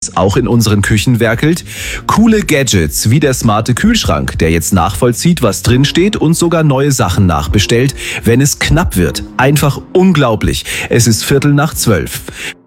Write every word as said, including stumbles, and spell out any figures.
was auch in unseren Küchen werkelt? Coole Gadgets wie der smarte Kühlschrank, der jetzt nachvollzieht, was drin steht und sogar neue Sachen nachbestellt, wenn es knapp wird. Einfach unglaublich. Es ist Viertel nach zwölf.